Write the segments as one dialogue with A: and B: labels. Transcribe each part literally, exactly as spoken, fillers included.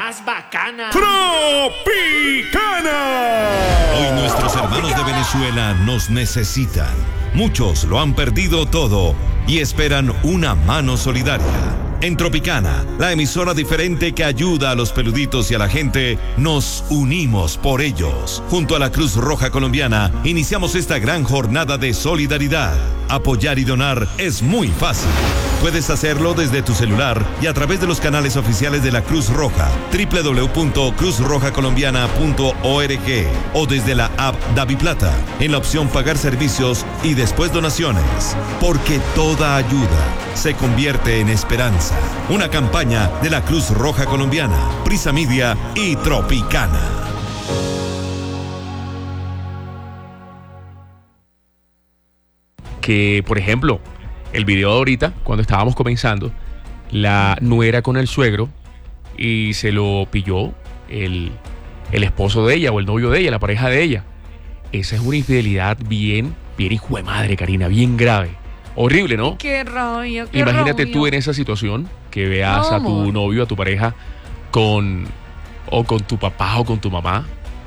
A: más bacana.
B: Tropicana. Hoy nuestros hermanos de Venezuela nos necesitan. Muchos lo han perdido todo y esperan una mano solidaria. En Tropicana, la emisora diferente que ayuda a los peluditos y a la gente, nos unimos por ellos. Junto a la Cruz Roja Colombiana, iniciamos esta gran jornada de solidaridad. Apoyar y donar es muy fácil. Puedes hacerlo desde tu celular y a través de los canales oficiales de la Cruz Roja, doble u doble u doble u punto cruz roja colombiana punto org, o desde la app DaviPlata, en la opción Pagar servicios y después donaciones. Porque toda ayuda se convierte en esperanza. Una campaña de la Cruz Roja Colombiana, Prisa Media y Tropicana.
C: Que, por ejemplo, el video de ahorita, cuando estábamos comenzando, la nuera con el suegro y se lo pilló el, el esposo de ella o el novio de ella, la pareja de ella. Esa es una infidelidad bien, bien hijo de madre, Karina, bien grave. Horrible, ¿no?
D: Qué rabia, qué
C: Imagínate
D: rabia.
C: tú en esa situación, que veas
D: No,
C: a tu
D: amor.
C: novio, a tu pareja, con o con tu papá o con tu mamá,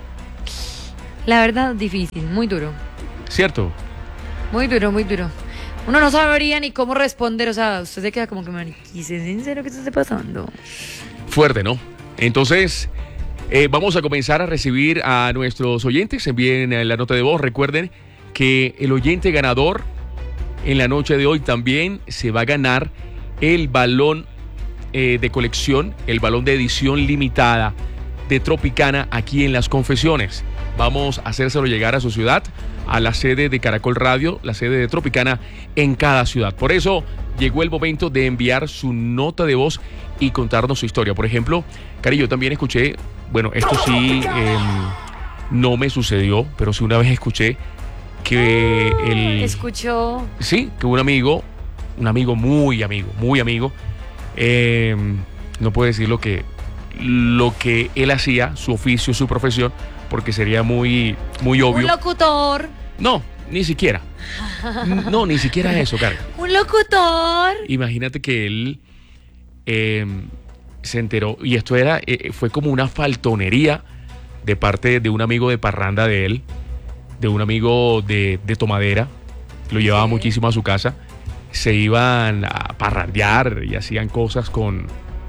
D: La verdad, difícil, muy duro.
C: ¿cierto?
D: Muy duro, muy duro. Uno no sabría ni cómo responder, o sea, usted se queda como que, ¿es en serio que esto está pasando?
C: Fuerte, ¿no? Entonces, eh, vamos a comenzar a recibir a nuestros oyentes. Envíen la nota de voz. Recuerden que el oyente ganador en la noche de hoy también se va a ganar el balón eh, de colección, el balón de edición limitada de Tropicana aquí en Las Confesiones. Vamos a hacérselo llegar a su ciudad, a la sede de Caracol Radio, la sede de Tropicana en cada ciudad. Por eso llegó el momento de enviar su nota de voz y contarnos su historia. Por ejemplo, Cari, yo también escuché, bueno, esto sí eh, no me sucedió, pero sí una vez escuché que el...
D: Escuchó.
C: Sí, que un amigo, un amigo muy amigo, muy amigo, eh, no puedo decir lo que, lo que él hacía, su oficio, su profesión, porque sería muy, muy obvio.
D: Un locutor.
C: No, ni siquiera. No, ni siquiera eso, Karen.
D: Un locutor.
C: Imagínate que él eh, se enteró, y esto era, eh, fue como una faltonería de parte de un amigo de parranda de él, de un amigo de, de tomadera, lo llevaba
D: Sí.
C: muchísimo a su casa, se iban a parrandear y hacían cosas con,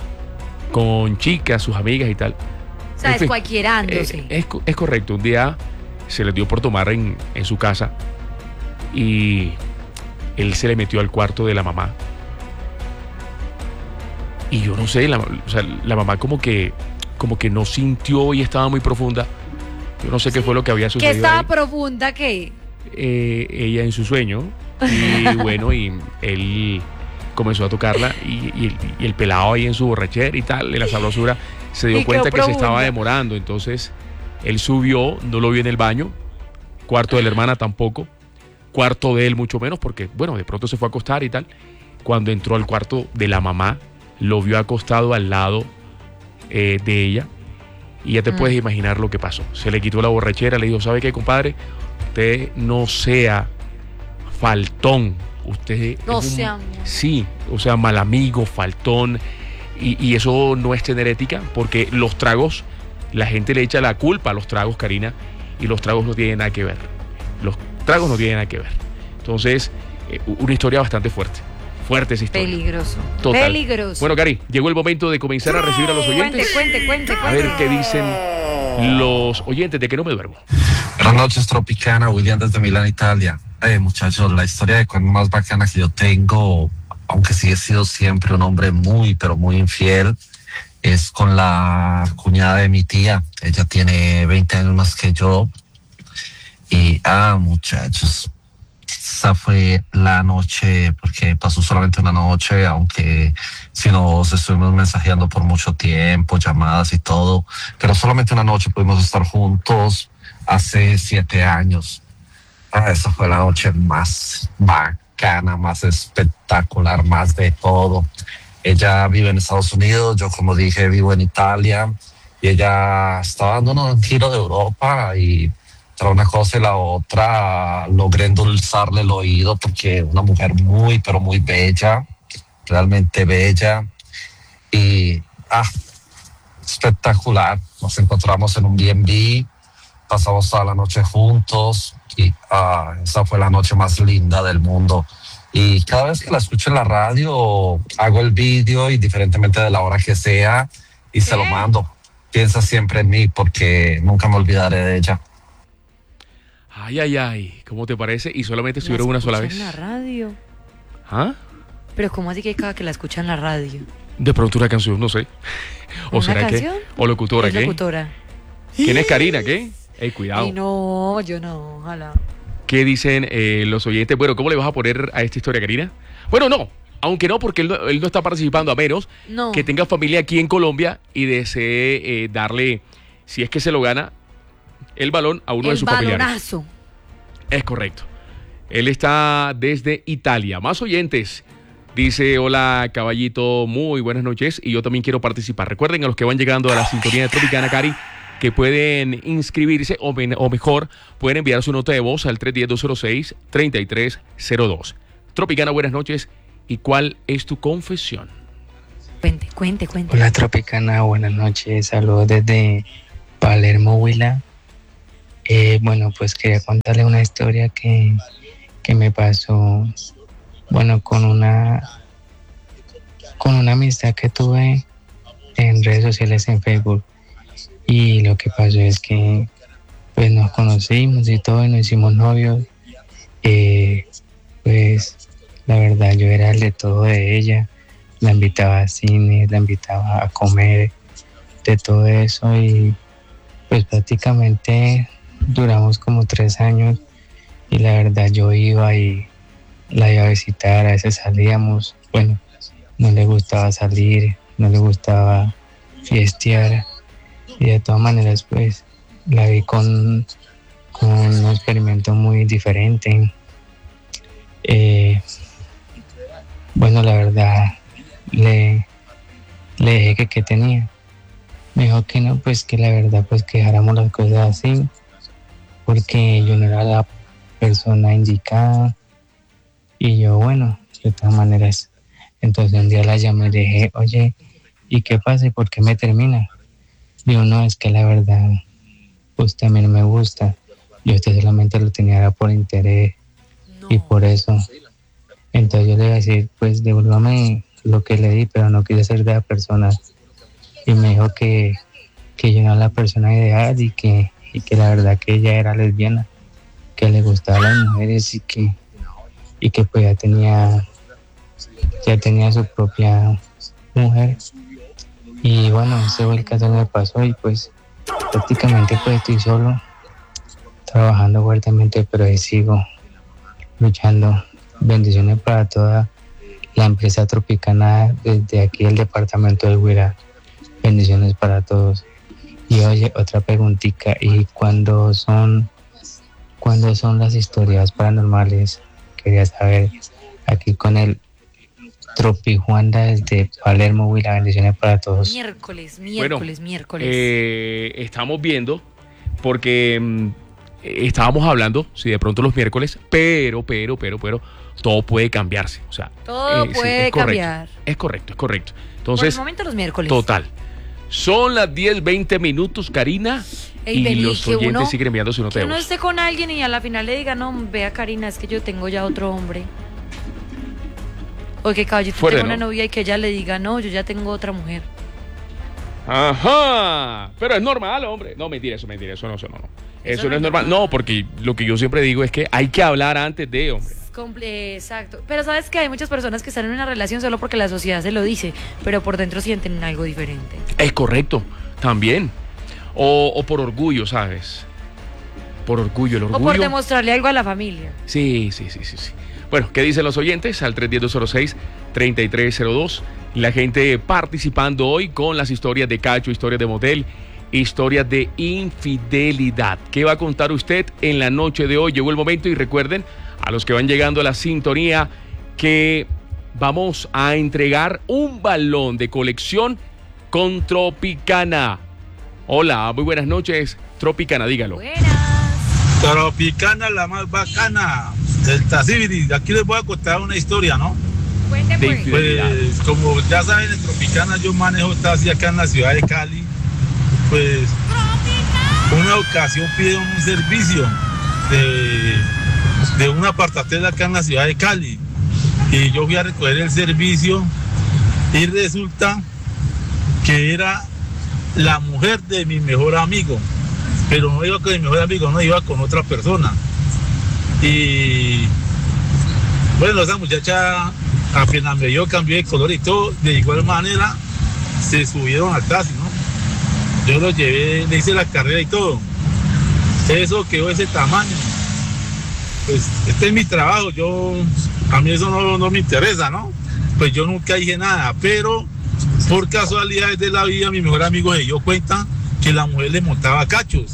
C: con chicas, sus amigas y tal.
D: O sea,
C: En fin,
D: escualquierándose.
C: eh, es, es correcto, un día se les dio por tomar en, en su casa y él se le metió al cuarto de la mamá. Y yo no sé, la, o sea, la mamá como que, como que no sintió y estaba muy profunda. Yo no sé qué fue lo que había
D: ¿Qué
C: sucedido
D: estaba
C: ahí.
D: profunda qué?
C: Eh, ella en su sueño y bueno, y él comenzó a tocarla y, y- y el pelado ahí en su borrachera y tal, en la sabrosura, se dio
D: Y
C: cuenta
D: quedó
C: que se
D: profunda.
C: estaba demorando. Entonces él subió, no lo vio en el baño, cuarto de la hermana tampoco, cuarto de él mucho menos, porque bueno, de pronto se fue a acostar y tal. Cuando entró al cuarto de la mamá, lo vio acostado al lado eh, de ella. Y ya te
D: Mm.
C: puedes imaginar lo que pasó. Se le quitó la borrachera, le dijo, ¿sabe qué, compadre? Usted no sea faltón. Usted
D: No
C: es un-
D: sea, amor.
C: Sí, o sea, mal amigo, faltón. Y, y eso no es tener ética, porque los tragos, la gente le echa la culpa a los tragos, Karina, y los tragos no tienen nada que ver. Los tragos no tienen nada que ver. Entonces, eh, una historia bastante fuerte. Fuerte esa historia.
D: Peligroso.
C: Total.
D: Peligroso.
C: Bueno, Cari, llegó el momento de comenzar a recibir a los
D: cuente,
C: oyentes.
D: cuente, cuente,
C: A
D: cuente.
C: ver qué dicen los oyentes de Que No Me Duermo.
E: Buenas noches, Tropicana. William desde Milán, Italia. Eh, muchachos, la historia de cuando más bacana que yo tengo, aunque sí he sido siempre un hombre muy, pero muy infiel, es con la cuñada de mi tía. Ella tiene veinte años más que yo. Y, ah, muchachos, esa fue la noche, porque pasó solamente una noche, aunque si nos estuvimos mensajeando por mucho tiempo, llamadas y todo, pero solamente una noche pudimos estar juntos hace siete años. Ah, esa fue la noche más bacana, más espectacular, más de todo. Ella vive en Estados Unidos, yo como dije vivo en Italia, y ella estaba dándonos un giro de Europa y entre una cosa y la otra logré endulzarle el oído porque una mujer muy, pero muy bella, realmente bella. Y ah, espectacular. Nos encontramos en un B and B, pasamos toda la noche juntos y ah, esa fue la noche más linda del mundo. Y cada vez que la escucho en la radio, hago el vídeo indiferentemente de la hora que sea y ¿Qué? se lo mando. Piensa siempre en mí porque nunca me olvidaré de ella.
C: Ay, ay, ay, ¿cómo te parece? ¿Y solamente estuvieron una sola vez?
D: en la radio.
C: ¿Ah?
D: Pero ¿cómo así que cada que la escucha en la radio?
C: De pronto una canción, no sé. ¿O
D: ¿Una
C: será
D: canción?
C: que? ¿O locutora,
D: ¿Es
C: qué?
D: locutora?
C: ¿Quién es Karina, qué? Ey, cuidado.
D: Ay, no, yo no, ojalá.
C: ¿Qué dicen eh, los oyentes? Bueno, ¿cómo le vas a poner a esta historia, Karina? Bueno, no, aunque no, porque él no, él no está participando, a menos
D: no.
C: que tenga familia aquí en Colombia y desee eh, darle, si es que se lo gana, el balón a uno
D: el
C: de sus familiares.
D: El balonazo.
C: Es correcto. Él está desde Italia. Más oyentes. Dice, hola, caballito, muy buenas noches y yo también quiero participar. Recuerden a los que van llegando a la sintonía de Tropicana, Cari, que pueden inscribirse o, men- o mejor, pueden enviar su nota de voz al tres uno cero, dos cero seis, tres tres cero dos. Tropicana, buenas noches. ¿Y cuál es tu confesión?
D: Cuente, cuente, cuente.
A: Hola, Tropicana, buenas noches. Saludos desde Palermo, Huila. Eh, bueno, pues quería contarle una historia que, que me pasó, bueno, con una, con una amistad que tuve en redes sociales, en Facebook. Y lo que pasó es que pues nos conocimos y todo y nos hicimos novios. Eh, pues la verdad yo era el de todo de ella. La invitaba a cine, la invitaba a comer, de todo eso. Y pues prácticamente duramos como tres años. Y la verdad yo iba y la iba a visitar, a veces salíamos. Bueno, no le gustaba salir, no le gustaba fiestear. Y de todas maneras, pues, la vi con, con un experimento muy diferente. Eh, bueno, la verdad, le, le dije que qué tenía. Me dijo que no, pues que la verdad, pues que dejáramos las cosas así, porque yo no era la persona indicada. Y yo, bueno, de todas maneras. Entonces un día la llamé y le dije, oye, ¿y qué pasa? ¿Y por qué me termina? Digo, no, es que la verdad, usted a mí no me gusta. Yo usted solamente lo tenía era por interés no. Y por eso. Entonces yo le iba a decir, pues devuélvame lo que le di, pero no quise ser de la persona. Y me dijo que, que yo no era la persona ideal y que, y que la verdad que ella era lesbiana, que le gustaban las mujeres y que, y que pues ya tenía, ya tenía su propia mujer. Y bueno, ese fue el caso que me pasó y pues prácticamente pues estoy solo, trabajando fuertemente, pero ahí sigo luchando. Bendiciones para toda la empresa Tropicana desde aquí el departamento del Huila. Bendiciones para todos. Y oye, otra preguntita, ¿y cuándo son, cuándo son las historias paranormales? Quería saber, aquí con el Tropijuanda desde Palermo, Huila. Bendiciones para todos.
D: Miércoles, miércoles,
C: bueno,
D: miércoles.
C: Eh, estamos viendo, porque mm, estábamos hablando, si sí, de pronto los miércoles, pero, pero, pero, pero, todo puede cambiarse. O sea,
D: todo
C: eh,
D: puede
C: sí, es
D: cambiar.
C: Correcto, es correcto, es correcto. Entonces,
D: por el momento los miércoles.
C: Total. Son las diez, veinte minutos, Karina.
D: Ey,
C: y
D: vení,
C: los oyentes
D: uno,
C: siguen enviando su nota
D: que
C: de
D: uno
C: voz.
D: esté con alguien y a la final le diga, no, vea, Karina, es que yo tengo ya otro hombre. O que caballito
C: Fuerte,
D: tenga
C: ¿no?
D: una novia y que ella le diga, no, yo ya tengo otra mujer.
C: Ajá, pero es normal, hombre. No, mentira, eso, mentira, eso no, eso no, no. Eso, eso no es normal. normal. No, porque lo que yo siempre digo es que hay que hablar antes de, hombre.
D: Comple- Exacto. Pero sabes que hay muchas personas que están en una relación solo porque la sociedad se lo dice, pero por dentro sienten algo diferente.
C: Es correcto, también. O, o por orgullo, ¿sabes? Por orgullo, el orgullo.
D: O por demostrarle algo a la familia.
C: Sí, sí, sí, sí, sí. Bueno, ¿qué dicen los oyentes? Al tres uno cero, dos cero seis, tres tres cero dos. La gente participando hoy con las historias de cacho, historias de motel, historias de infidelidad. ¿Qué va a contar usted en la noche de hoy? Llegó el momento y recuerden, a los que van llegando a la sintonía, que vamos a entregar un balón de colección con Tropicana. Hola, muy buenas noches, Tropicana, dígalo.
D: Buenas.
F: Tropicana, la más bacana del Tacibiri. Aquí les voy a contar una historia, ¿no?
D: Cuente,
C: De
D: pues.
C: infidelidad.
F: Pues como ya saben, en Tropicana yo manejo taxi acá en la ciudad de Cali pues una ocasión pidieron un servicio de, de una apartatela acá en la ciudad de Cali y yo fui a recoger el servicio y resulta que era la mujer de mi mejor amigo, pero no iba con mi mejor amigo, no iba con otra persona. Y bueno, esa muchacha apenas me vio, cambió de color y todo, de igual manera se subieron al taxi, ¿no? Yo lo llevé, le hice la carrera y todo. Eso quedó de ese tamaño. Pues este es mi trabajo, yo, a mí eso no, no me interesa, ¿no? Pues yo nunca dije nada, pero por casualidades de la vida mi mejor amigo se dio cuenta que la mujer le montaba cachos.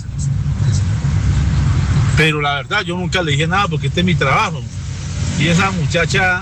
F: Pero la verdad yo nunca le dije nada porque este es mi trabajo. Y esa muchacha,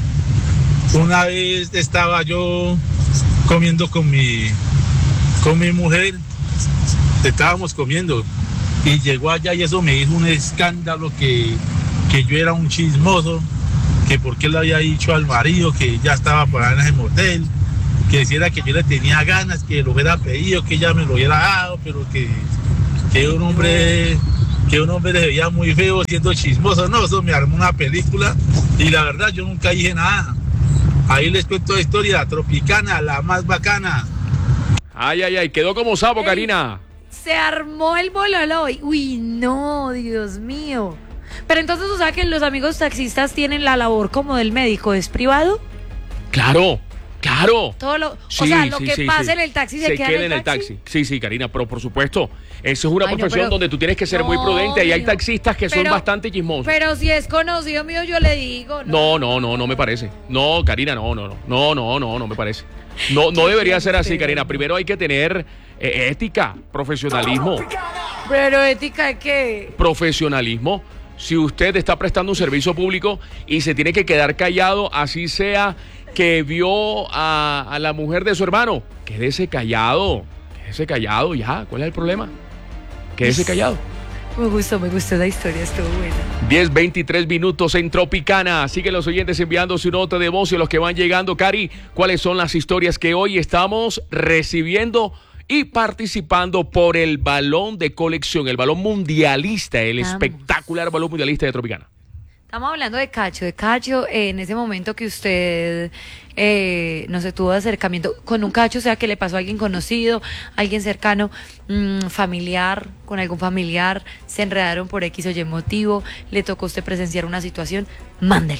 F: una vez estaba yo comiendo con mi, con mi mujer, estábamos comiendo y llegó allá y eso me hizo un escándalo que, que yo era un chismoso, que porque le había dicho al marido que ya estaba por ahí en ese motel, que decía que yo le tenía ganas, que lo hubiera pedido, que ella me lo hubiera dado, pero que, que un hombre... que un hombre le veía muy feo siendo chismoso. No, eso me armó una película y la verdad yo nunca dije nada. Ahí les cuento la historia tropicana, la más bacana.
C: Ay, ay, ay, quedó como sapo,
D: Ey,
C: Karina.
D: Se armó el bololo. Uy, no, Dios mío. Pero entonces, o sea que los amigos taxistas tienen la labor como del médico, ¿es privado?
C: Claro, claro.
D: Todo lo,
C: Sí,
D: o sea, lo
C: sí,
D: que
C: sí,
D: pasa
C: sí.
D: en el taxi se,
C: se
D: queda,
C: queda
D: en el taxi.
C: taxi. Sí, sí, Karina, pero por supuesto, eso es una
D: Ay, no,
C: profesión
D: pero-
C: donde tú tienes que ser muy
D: no,
C: prudente y hay
D: mijo.
C: taxistas que son
D: Pero-
C: bastante chismosos.
D: Pero si es conocido mío, yo le digo.
C: No, no, no, no me parece. No, Karina, no, no, no, no, no, no, no me parece. No, no debería ser así, Karina. Primero hay que tener eh, ética, profesionalismo,
D: Pero ética de qué.
C: profesionalismo. Si usted está prestando un servicio público y se tiene que quedar callado, así sea que vio a, a la mujer de su hermano, quédese callado, quédese callado ya. ¿Cuál es el problema? Quédese callado.
D: Me gustó, me gustó la historia, estuvo buena.
C: diez veintitrés minutos en Tropicana. Siguen los oyentes enviando su nota de voz y los que van llegando. Cari, ¿cuáles son las historias que hoy estamos recibiendo y participando por el balón de colección, el balón mundialista, el
D: Vamos.
C: espectacular balón mundialista de Tropicana?
D: Estamos hablando de Cacho, de Cacho, eh, en ese momento que usted, eh, no sé, tuvo acercamiento con un Cacho, o sea, que le pasó a alguien conocido, alguien cercano, mmm, familiar, con algún familiar, se enredaron por X o Y motivo, le tocó a usted presenciar una situación, mándelo.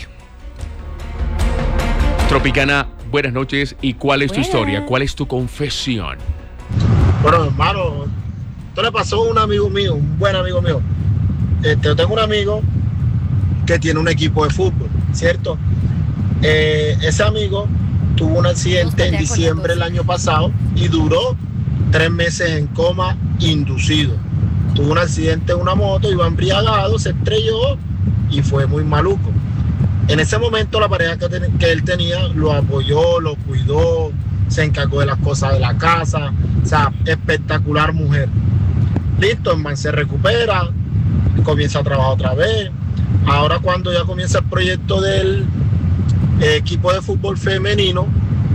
C: Tropicana, buenas noches. ¿Y cuál es tu
D: Buenas.
C: historia? ¿Cuál es tu confesión?
G: Bueno, hermano, esto le pasó a un amigo mío, un buen amigo mío. Este, yo tengo un amigo que tiene un equipo de fútbol, ¿cierto? Eh, ese amigo tuvo un accidente en diciembre del año pasado y duró tres meses en coma inducido. Tuvo un accidente en una moto, iba embriagado, se estrelló y fue muy maluco. En ese momento la pareja que, ten- que él tenía lo apoyó, lo cuidó, se encargó de las cosas de la casa, o sea, espectacular mujer. Listo, el man se recupera, comienza a trabajar otra vez. Ahora cuando ya comienza el proyecto del eh, equipo de fútbol femenino,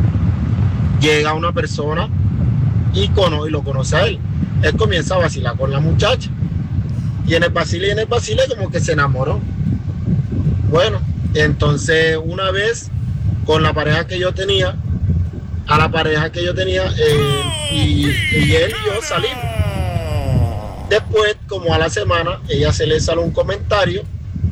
G: llega una persona y, cono- y lo conoce a él. Él comienza a vacilar con la muchacha. Y en el vacile y en el vacile como que se enamoró. Bueno, entonces una vez con la pareja que yo tenía, a la pareja que yo tenía, eh, y, y él y yo salimos. Después, como a la semana, ella se le salió un comentario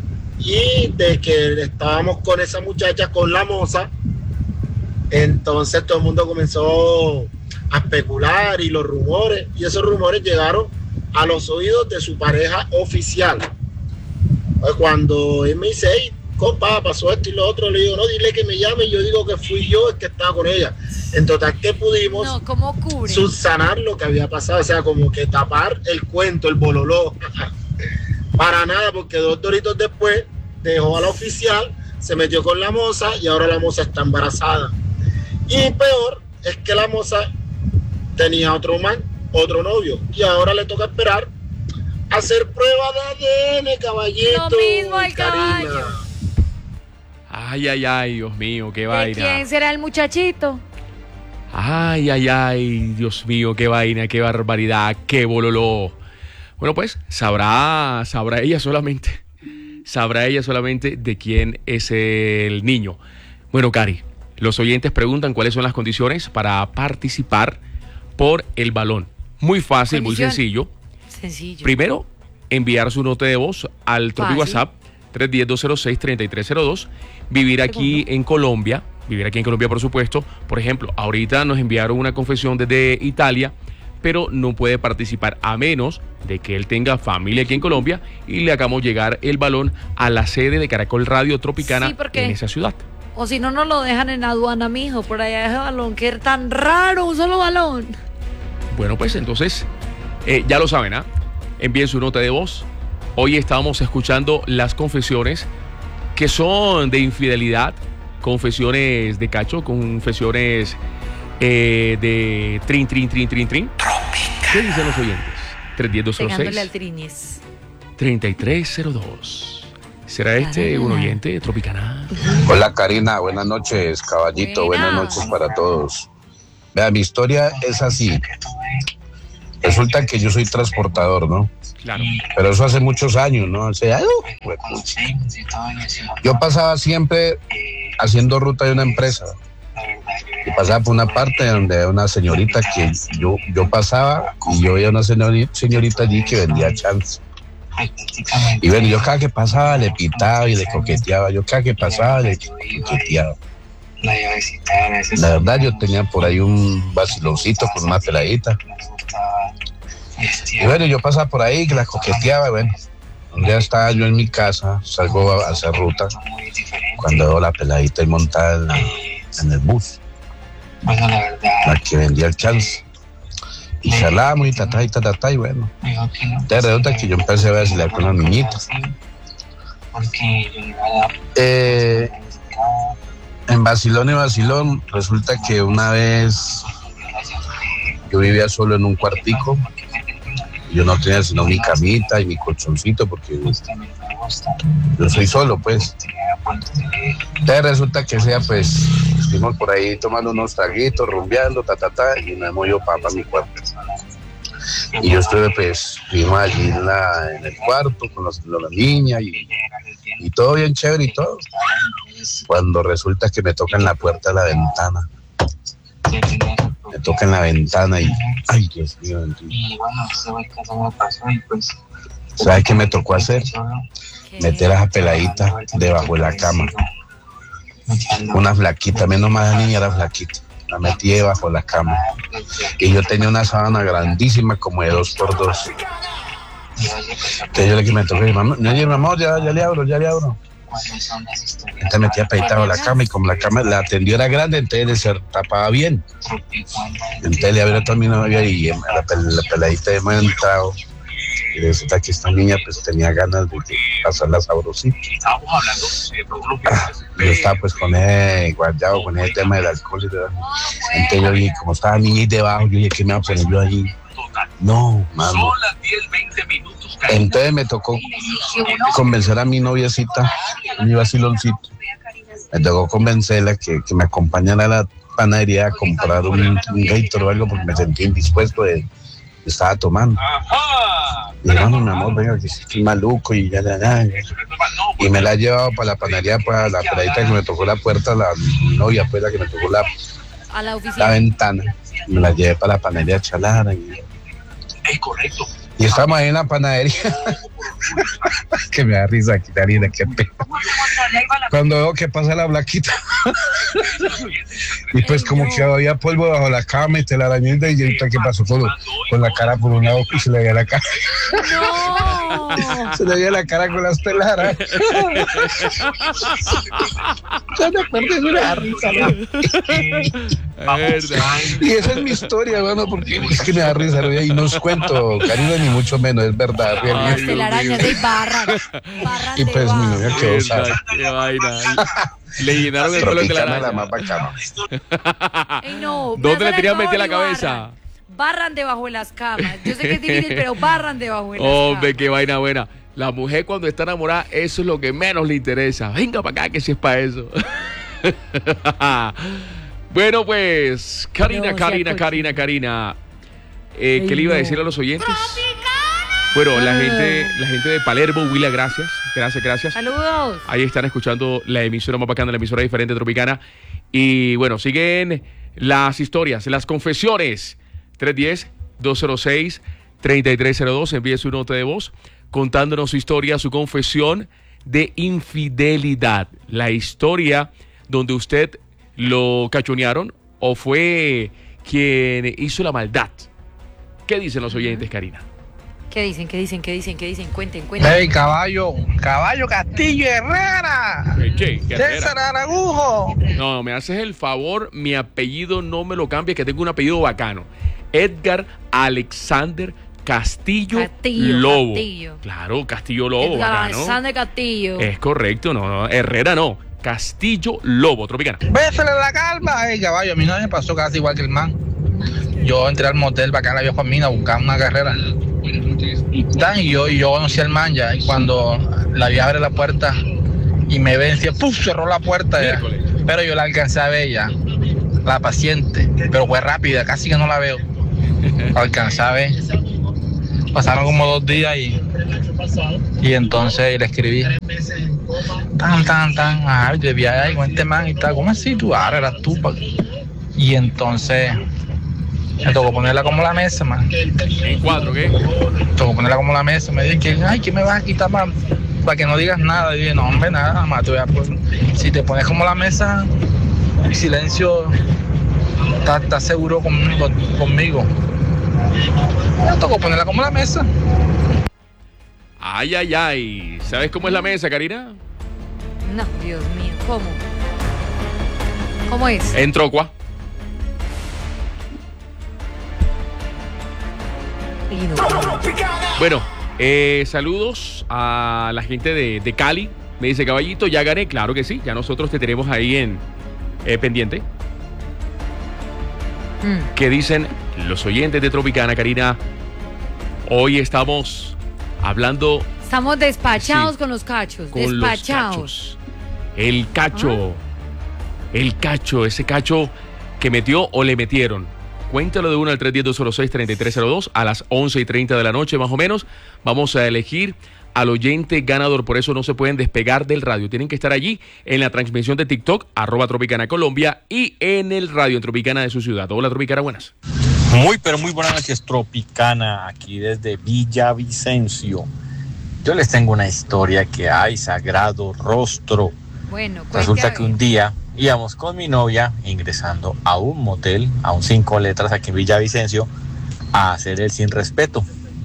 G: y de que estábamos con esa muchacha, con la moza, entonces todo el mundo comenzó a especular y los rumores, y esos rumores llegaron a los oídos de su pareja oficial. Pues cuando él me dice, hey, compa, pasó esto y lo otro, le digo, no, dile que me llame, y yo digo que fui yo el que estaba con ella. En total que pudimos
D: No, ¿cómo cubre?
G: subsanar lo que había pasado, o sea, como que tapar el cuento, el bololó. Para nada, porque dos doritos después dejó a la oficial, se metió con la moza y ahora la moza está embarazada. Y peor es que la moza tenía otro man, otro novio, y ahora le toca esperar a hacer prueba de A D N, caballito.
D: Lo mismo al
G: Karina.
D: caballo.
C: Ay, ay, ay, Dios mío, qué
D: ¿De
C: vaina.
D: quién será el muchachito?
C: Ay, ay, ay, Dios mío, qué vaina, qué barbaridad, qué bololó. Bueno, pues sabrá, sabrá ella solamente, sabrá ella solamente de quién es el niño. Bueno, Cari, los oyentes preguntan cuáles son las condiciones para participar por el balón. Muy fácil, muy
D: Condición.
C: sencillo.
D: Sencillo.
C: Primero, enviar su nota de voz al Tropi
D: Fácil.
C: WhatsApp tres uno cero, dos cero seis, tres tres cero dos. Vivir aquí
D: Segundo.
C: en Colombia, vivir aquí en Colombia, por supuesto. Por ejemplo, ahorita nos enviaron una confesión desde Italia, pero no puede participar a menos de que él tenga familia aquí en Colombia y le hagamos llegar el balón a la sede de Caracol Radio Tropicana
D: Sí, porque-
C: en esa ciudad.
D: O si no, nos lo dejan en aduana, mijo, por allá ese balón, que es tan raro, un solo balón.
C: Bueno, pues entonces, eh, ya lo saben, ¿ah? Envíen su nota de voz. Hoy estábamos escuchando las confesiones que son de infidelidad, confesiones de cacho, confesiones eh, de trin, trin, trin, trin, trin. ¿Qué dicen los oyentes? tres uno cero, dos cero
D: Pegándole al
C: seis,
D: triñez.
C: tres tres cero dos. ¿Será este un oyente de Tropicana?
H: Hola Karina, buenas noches, caballito,
D: Buenas.
H: buenas noches para todos. Vea, mi historia es así. Resulta que yo soy transportador, ¿no?
C: Claro.
H: Pero eso hace muchos años, ¿no? Hace, ay, uh, huepucha. Yo pasaba siempre haciendo ruta de una empresa. Y pasaba por una parte donde había una señorita que yo, yo pasaba y yo veía una señori- señorita allí que vendía chance. Y bueno, yo cada que pasaba le pitaba y le coqueteaba. Yo cada que pasaba le coqueteaba. La verdad, yo tenía por ahí un vaciloncito con una peladita. Y bueno, yo pasaba por ahí, que la coqueteaba. Y bueno, un día estaba yo en mi casa, salgo a hacer ruta, cuando veo la peladita ahí montada en, la- en el bus, la que vendía el chance. Y charlábamos y tatá y tatá, y bueno. De resulta que yo empecé a vacilar con la niñita. Eh, en vacilón y vacilón, resulta que una vez yo vivía solo en un cuartico. Yo no tenía sino mi camita y mi colchoncito porque yo soy solo, pues. Entonces resulta que sea, pues, estuvimos por ahí tomando unos traguitos, rumbeando, ta, ta, ta, y me movió para mi cuarto. Y yo estuve, pues, estuvimos allí en, la, en el cuarto con los, con la niña y, y todo bien chévere y todo. Cuando resulta que me tocan la puerta de la ventana. Me toca en la ventana y, ay, Dios mío, bendito. ¿Sabes qué me tocó hacer? Meter a esa peladita debajo de la cama. Una flaquita, menos mal la niña era flaquita. La metí debajo de la cama. Y yo tenía una sábana grandísima, como de dos por dos. Entonces yo le que me toqué, mamá, oye, mi amor, ya, ya le abro, ya le abro. Entonces metí a peladita debajo de la cama y como la cama, la tendió era grande, entonces se tapaba bien. Entonces le abrió a toda mi novia y la, la peladita hemos entrado. Y resulta que esta niña pues tenía ganas de pasarla sabrosita. Ah, yo estaba pues con ese guardado, con ese tema del alcohol. Y todo. Entonces yo dije, como estaba niña ahí debajo, yo dije, ¿qué me va a poner yo ahí? No, mano. Entonces me tocó convencer a mi noviecita, a mi vaciloncito. Me tocó convencerla que, que me acompañara a la panadería a comprar un, un Gator o algo porque me sentí indispuesto de estaba tomando. Y hermano, mi amor, venga, que estoy maluco y ya, ya, ya. Y me la he llevado para la panadería, para la peladita que me tocó la puerta, la mi novia, pues la que me tocó la,
D: A la oficina.
H: la ventana. Me la llevé para la panadería Chalara. Y,
I: Es correcto.
H: y estamos ahí en la panadería. Que me da risa aquí, Darina, qué pena. Cuando veo que pasa la blaquita. Y pues como que había polvo bajo la cama y te la arañita y ahorita qué pasó con, con la cara por un lado y se le veía la cara.
D: No.
H: Se le veía la cara con las telaras. Ya me acuerdo de una risa, ¿no? Y esa es mi historia, bueno, porque es que me da risa, ¿no? Y no os cuento, cariño, ni mucho menos, es verdad.
D: Las
H: Realmente.
D: telarañas de barran. Barran
H: Y
D: de
H: pues mi
D: barran.
H: novia quedó sana.
C: Qué vaina. Le llenaron el color de la
H: Tropicana, la
C: araña.
H: más bacana.
D: Ey, no,
C: ¿Dónde
D: me
C: le
D: hacen
C: tenían
D: el
C: metida la
D: favor y
C: cabeza?
D: Barran. Barran debajo de las camas. Yo sé que es difícil, pero barran debajo de las
C: Hombre,
D: camas.
C: qué vaina buena. La mujer cuando está enamorada, eso es lo que menos le interesa. Venga para acá que si es para eso. Bueno, pues, Karina,
D: No,
C: Karina,
D: sea
C: Karina, Karina. Eh, ¿Qué
D: Ay,
C: le iba a
D: no.
C: decir a los oyentes? Bueno, la gente, la gente de Palermo, Huila, gracias. Gracias, gracias.
D: Saludos.
C: Ahí están escuchando la emisora más bacana, la emisora diferente Tropicana. Y bueno, siguen las historias, las confesiones. tres uno cero, dos cero seis, tres tres cero dos. Envíe su nota de voz contándonos su historia, su confesión de infidelidad. La historia donde usted lo cachonearon o fue quien hizo la maldad. ¿Qué dicen los oyentes, Karina?
D: ¿Qué dicen? ¿Qué dicen? ¿Qué dicen? ¿Qué dicen? Cuenten, cuenten.
I: Hey, caballo, caballo Castillo Herrera.
C: ¿Qué? ¿Qué
I: César Aragujo.
C: No, me haces el favor, mi apellido no me lo cambies, que tengo un apellido bacano. Edgar Alexander Castillo,
D: Castillo,
C: Lobo.
D: Castillo.
C: Claro, Castillo Lobo,
D: Edgar
C: bacano.
D: Alexander Castillo.
C: Es correcto, no, no, Herrera no. Castillo Lobo, Tropicana.
I: Bésale la calma. Hey, caballo, a mí no me pasó casi igual que el man. Yo entré al motel para acá en la vieja mina a buscar una carrera. Dan, y yo, y yo conocí al man ya. Y cuando la vieja abre la puerta y me ve, decía, ¡puf! Cerró la puerta ya.
C: Miércoles.
I: Pero yo la alcancé a ver ya. La paciente. Pero fue rápida, casi que no la veo. La alcancé a ver. Pasaron como dos días y, y entonces le escribí. Tan, tan, tan. Ah, yo vivía ahí con este man y tal. ¿Cómo así tú? Ahora eras tú. Pa? Y entonces me tocó ponerla como la mesa, man.
C: ¿En cuatro qué?
I: Me tocó ponerla como la mesa. Me dije, ay, ¿qué me vas a quitar, man? Para que no digas nada. Y dije, no, hombre, nada, más te voy a poner. Si te pones como la mesa, en silencio, ¿estás, estás seguro conmigo? conmigo? Me tocó ponerla como la mesa.
C: Ay, ay, ay. ¿Sabes cómo es la mesa, Karina?
D: No, Dios mío, ¿cómo? ¿Cómo es?
C: En Trocua.
D: Y no.
C: Bueno, eh, saludos a la gente de, de Cali. Me dice, caballito, ya gané. Claro que sí, ya nosotros te tenemos ahí en eh, pendiente.
D: Mm.
C: ¿Qué dicen los oyentes de Tropicana, Karina? Hoy estamos hablando
D: Estamos despachados
C: Sí.
D: con los cachos.
C: con
D: despachados.
C: los cachos. El cacho. El cacho, ese cacho que metió o le metieron. Cuéntalo de uno al tres uno cero, dos cero seis, tres tres cero dos a las once y treinta de la noche más o menos. Vamos a elegir al oyente ganador, por eso no se pueden despegar del radio. Tienen que estar allí en la transmisión de TikTok, arroba Tropicana Colombia, y en el radio en Tropicana de su ciudad. Hola, Tropicana, buenas.
J: Muy, pero muy buenas noches, Tropicana, aquí desde Villavicencio. Yo les tengo una historia que hay, sagrado rostro.
D: Bueno, cuente,
J: Resulta
D: a
J: que
D: ver.
J: un día íbamos con mi novia ingresando a un motel, a un cinco letras aquí en Villavicencio, a hacer el sin respeto.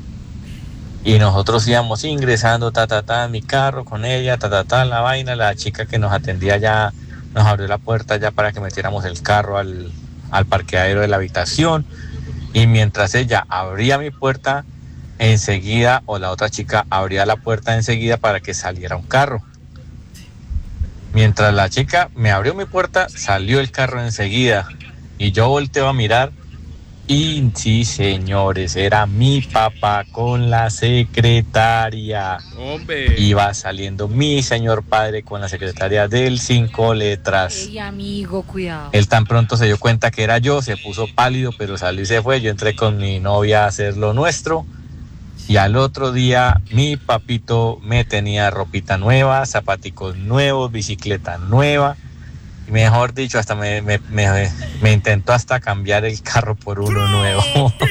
J: Y nosotros íbamos ingresando, ta, ta, ta, en mi carro con ella, ta, ta, ta, la vaina. La chica que nos atendía ya nos abrió la puerta ya para que metiéramos el carro al, al parqueadero de la habitación. Y mientras ella abría mi puerta, enseguida, o la otra chica abría la puerta enseguida para que saliera un carro. Mientras la chica me abrió mi puerta, salió el carro enseguida. Y yo volteo a mirar. Y sí, señores, era mi papá con la secretaria.
C: Hombre.
J: Iba saliendo mi señor padre con la secretaria del cinco letras.
D: Ey, amigo, cuidado.
J: Él tan pronto se dio cuenta que era yo, se puso pálido, pero salió y se fue. Yo entré con mi novia a hacer lo nuestro. Y al otro día mi papito me tenía ropita nueva, zapaticos nuevos, bicicleta nueva. Y mejor dicho, hasta me, me, me, me intentó hasta cambiar el carro por uno nuevo.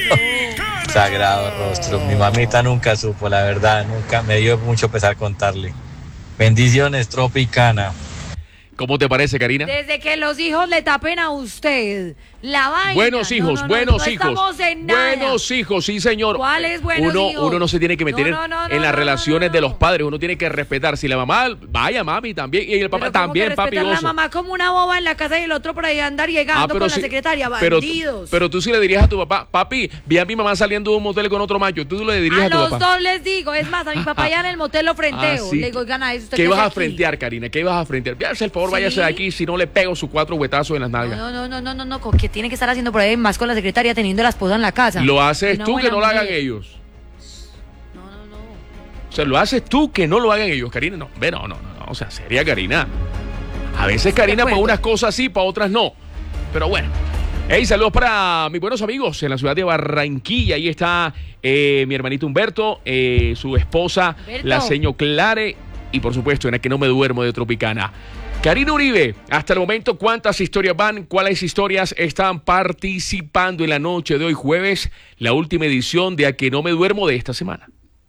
J: Sagrado rostro. Mi mamita nunca supo, la verdad, nunca me dio mucho pesar contarle. Bendiciones, Tropicana.
C: ¿Cómo te parece, Karina?
D: Desde que los hijos le tapen a usted la vaina.
C: Buenos
D: No,
C: hijos,
D: no, no,
C: buenos
D: no
C: hijos.
D: estamos en nada.
C: Buenos hijos, sí, señor.
D: ¿Cuáles buenos
C: uno,
D: hijos?
C: Uno no se tiene que meter
D: No, no, no,
C: en
D: no,
C: las
D: no,
C: relaciones
D: no,
C: de
D: no.
C: los padres. Uno tiene que respetar. Si la mamá, vaya mami también. Y el papá
D: Pero ¿cómo
C: también,
D: que
C: papi.
D: respetar la
C: oso.
D: mamá como una boba en la casa y el otro por ahí andar llegando
C: Ah, pero
D: con
C: sí,
D: la secretaria,
C: pero,
D: bandidos.
C: pero tú sí le dirías a tu papá, papi, vi a mi mamá saliendo de un motel con otro macho. Tú le dirías
D: a
C: a, tu
D: los
C: papá.
D: dos les digo, es más, a mi papá ya en el motel lo frenteo.
C: Ah, sí.
D: Le digo, gana eso. ¿usted
C: ¿Qué ibas
D: hace
C: a
D: aquí?
C: frentear, Karina? ¿Qué ibas a frentear? Hágase el favor,
D: Sí.
C: váyase de aquí, si no le pego sus cuatro huetazos en las nalgas.
D: No, no, no, no, no, no, no, ¿qué tiene que estar haciendo por ahí más con la secretaria teniendo la esposa en la casa?
C: Lo haces
D: Una
C: tú, que
D: buena
C: no lo hagan
D: mujer.
C: ellos.
D: No, no, no.
C: O sea, lo haces tú, que no lo hagan ellos, Karina. No, ve, no, no, no, no. O sea, seria, Karina. A veces, Karina, para
D: acuerdo.
C: unas cosas sí, para otras no. Pero bueno. Hey, saludos para mis buenos amigos en la ciudad de Barranquilla. Ahí está eh, mi hermanito Humberto, eh, su esposa,
D: Humberto.
C: la señor Clare, y por supuesto, en la que no me duermo de Tropicana. Karina Uribe, hasta el momento, ¿cuántas historias van? ¿Cuáles historias están participando en la noche de hoy jueves? La última edición de A que no me duermo de esta semana.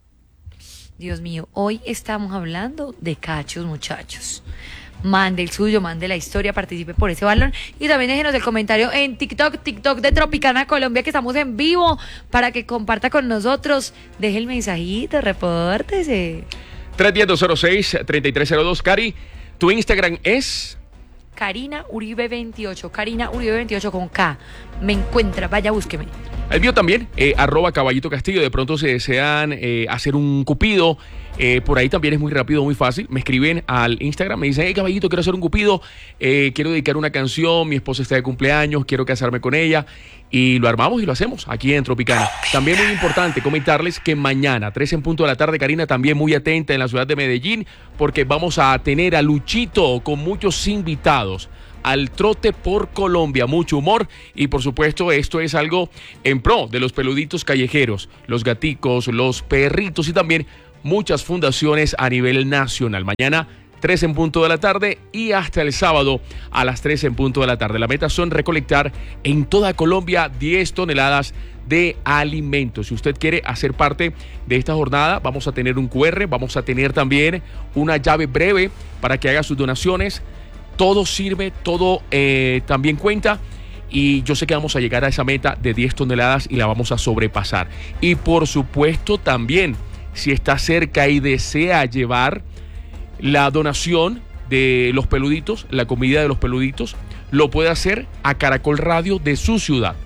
D: Dios mío, hoy estamos hablando de cachos, muchachos. Mande el suyo, mande la historia, participe por ese balón y también déjenos el comentario en TikTok, TikTok de Tropicana Colombia, que estamos en vivo, para que comparta con nosotros. Deje el mensajito, repórtese.
C: tres uno cero, dos cero seis, tres tres cero dos. Cari, tu Instagram es...
D: Karina Uribe veintiocho, Karina Uribe veintiocho con K. Me encuentra, vaya, búsqueme.
C: El mío también, eh, arroba Caballito Castillo. De pronto se desean eh, hacer un cupido, eh, por ahí también es muy rápido, muy fácil. Me escriben al Instagram, me dicen, hey Caballito, quiero hacer un cupido, eh, quiero dedicar una canción, mi esposa está de cumpleaños, quiero casarme con ella. Y lo armamos y lo hacemos aquí en Tropicana. También muy importante comentarles que mañana, tres en punto de la tarde, Karina, también muy atenta en la ciudad de Medellín, porque vamos a tener a Luchito con muchos invitados al trote por Colombia, mucho humor y por supuesto esto es algo en pro de los peluditos callejeros, los gaticos, los perritos y también muchas fundaciones a nivel nacional. Mañana tres en punto de la tarde y hasta el sábado a las tres en punto de la tarde. La meta son recolectar en toda Colombia diez toneladas de alimentos. Si usted quiere hacer parte de esta jornada, vamos a tener un cu erre, vamos a tener también una llave breve para que haga sus donaciones. Todo sirve, todo eh, también cuenta y yo sé que vamos a llegar a esa meta de diez toneladas y la vamos a sobrepasar. Y por supuesto también, si está cerca y desea llevar la donación de los peluditos, la comida de los peluditos, lo puede hacer a Caracol Radio de su ciudad.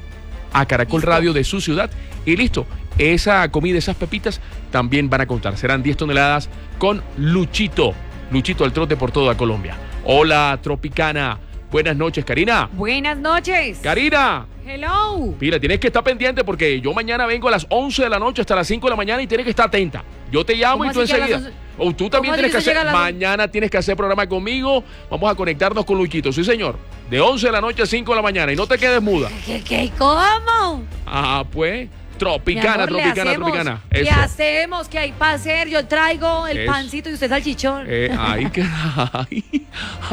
C: A Caracol Radio de su ciudad y listo. Esa comida, esas pepitas también van a contar. Serán diez toneladas con Luchito. Luchito al trote por toda Colombia. Hola, Tropicana. Buenas noches, Karina.
D: Buenas noches.
C: Karina.
D: Hello.
C: Mira, tienes que estar pendiente porque yo mañana vengo a las once de la noche hasta las cinco de la mañana y tienes que estar atenta. Yo te llamo y tú enseguida. O tú también tienes que hacer. Mañana tienes que hacer programa conmigo. Vamos a conectarnos con Luchito. Sí, señor. De once de la noche a cinco de la mañana y no te quedes muda.
D: ¿Qué, qué, cómo?
C: Ah, pues. Tropicana,
D: amor,
C: Tropicana, Tropicana.
D: ¿Qué
C: Eso.
D: hacemos? ¿Qué hay para hacer? Yo traigo el
C: Eso.
D: pancito y usted salchichón.
C: Eh, ay, que ay,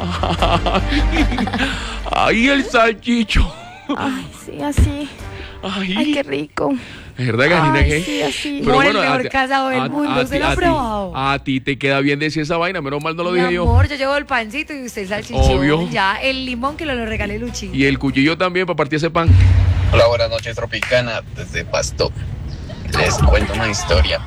C: ay, ay, el salchicho.
K: Ay, sí, así.
C: Ay,
K: Ay, qué rico.
C: ¿Es verdad, Karina?
K: Ay,
C: ¿Qué?
K: sí, así.
D: Amor, el mejor casado del mundo, ¿se lo ha
C: ti-
D: probado?
C: a ti te queda bien decir esa vaina, menos mal no lo
D: Mi
C: dije yo.
D: amor, yo llevo el pancito y usted el salchichón.
C: Obvio.
D: Ya, el limón que lo, lo regalé Luchi.
C: Y el cuchillo también para partir ese pan.
L: Hola, buenas noches, Tropicana, desde Pasto. Les cuento una historia.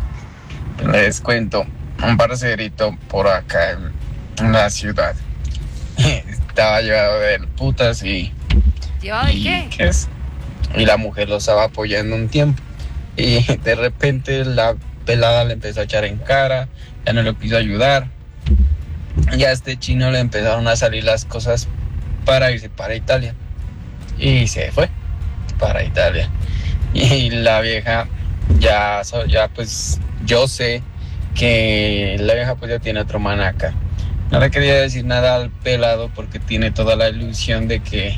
L: Les cuento un parcerito por acá en, en la ciudad. Estaba llevado de putas y...
D: ¿Llevado de
L: y,
D: qué?
L: ¿qué es? Y la mujer lo estaba apoyando un tiempo. Y de repente la pelada le empezó a echar en cara, ya no le quiso ayudar. Y a este chino le empezaron a salir las cosas para irse para Italia. Y se fue para Italia. Y la vieja ya, ya pues yo sé que la vieja pues ya tiene otro man acá. No le quería decir nada al pelado porque tiene toda la ilusión de que,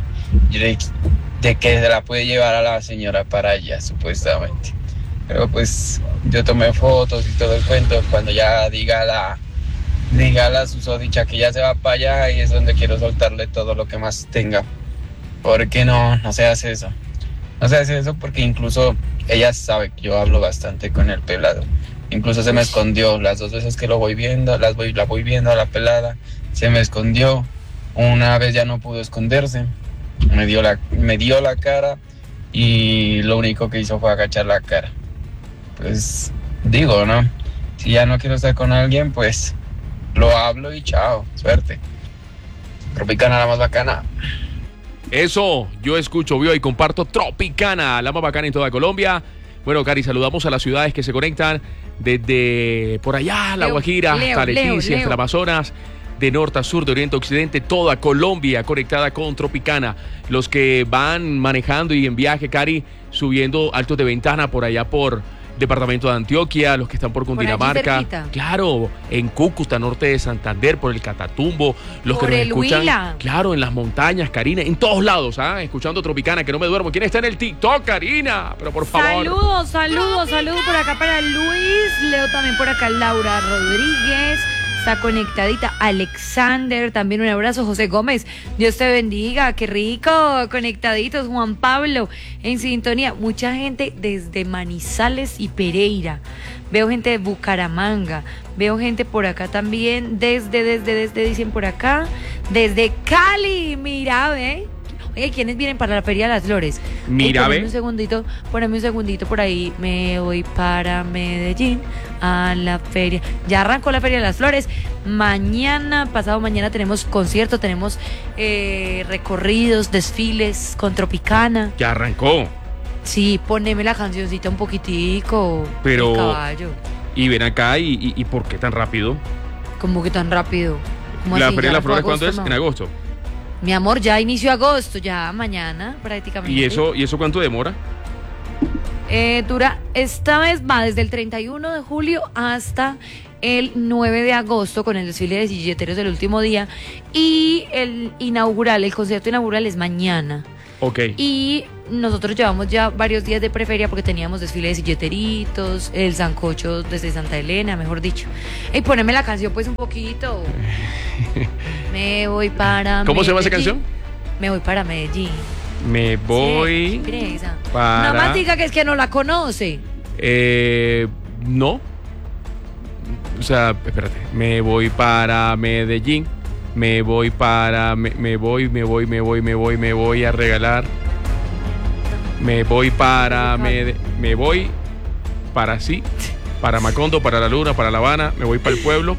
L: de que se la puede llevar a la señora para allá supuestamente. Pero pues yo tomé fotos y todo el cuento. Cuando ya diga la, diga la susodicha que ya se va para allá, y es donde quiero soltarle todo lo que más tenga. Porque no, no se hace eso. No se hace eso porque incluso ella sabe que yo hablo bastante con el pelado. Incluso se me escondió las dos veces que lo voy viendo, las voy, la voy viendo a la pelada. Se me escondió. Una vez ya no pudo esconderse. Me dio la, me dio la cara y lo único que hizo fue agachar la cara. Pues digo, ¿no? Si ya no quiero estar con alguien, pues lo hablo y chao, suerte. Tropicana, la más bacana.
C: Eso, yo escucho, veo y comparto Tropicana, la más bacana en toda Colombia. Bueno, Cari, saludamos a las ciudades que se conectan desde por allá, La
D: Leo,
C: Guajira,
D: Leo,
C: hasta
D: Leo,
C: Leticia,
D: Leo.
C: hasta el Amazonas, de norte a sur, de oriente a occidente, toda Colombia conectada con Tropicana. Los que van manejando y en viaje, Cari, subiendo altos de ventana por allá por departamento de Antioquia, los que están por
D: Por allí
C: Cundinamarca,
D: cerquita.
C: claro, en Cúcuta, norte de Santander, por el Catatumbo, los
D: Por
C: que nos
D: el
C: escuchan,
D: Huila.
C: claro, en las montañas, Karina, en todos lados, ¿ah? Escuchando Tropicana, que no me duermo. ¿Quién está en el TikTok, Karina? Pero por favor.
D: Saludos, saludos, saludos por acá para Luis. Leo también por acá Laura Rodríguez. Está conectadita. Alexander, también un abrazo. José Gómez, Dios te bendiga. Qué rico. Conectaditos. Juan Pablo en sintonía. Mucha gente desde Manizales y Pereira. Veo gente de Bucaramanga. Veo gente por acá también. Desde, desde, desde, dicen por acá. Desde Cali. Mira, ve. Oye, ¿quiénes vienen para la Feria de las Flores?
C: Mira,
D: Ey, poneme
C: ve.
D: un segundito, poneme un segundito por ahí. Me voy para Medellín a la feria. Ya arrancó la Feria de las Flores. Mañana, pasado mañana tenemos concierto, tenemos eh, recorridos, desfiles con Tropicana.
C: Ya arrancó.
D: Sí, poneme la cancioncita un poquitico.
C: Pero-
D: El caballo.
C: Y ven acá, y, y, y ¿por qué tan rápido?
D: Como que tan rápido. ¿Cómo
C: La
D: así?
C: Feria de
D: ¿Ya
C: las Flores,
D: arrancó
C: ¿cuándo es?
D: agosto?
C: En agosto.
D: Mi amor, ya inició agosto, ya mañana prácticamente.
C: ¿Y eso, ¿Y eso cuánto demora?
D: Eh, dura, esta vez va desde el treinta y uno de julio hasta el nueve de agosto con el desfile de silleteros del último día, y el inaugural, el concierto inaugural es mañana.
C: Ok.
D: Y nosotros llevamos ya varios días de preferia porque teníamos desfile de silleteritos, el sancocho desde Santa Elena, mejor dicho. Y poneme la canción pues un poquito. Me voy para
C: ¿Cómo se llama esa
D: Medellín.
C: canción?
D: Me voy para Medellín.
C: Me voy
D: Sí, presa.
C: para...
D: Nada más diga que es que no la conoce.
C: Eh, no. O sea, espérate. Me voy para Medellín. Me voy para... Me, me voy, me voy, me voy, me voy, me voy a regalar. Me voy para... Me, me voy para sí. Para Macondo, para La Luna, para La Habana. Me voy para el pueblo.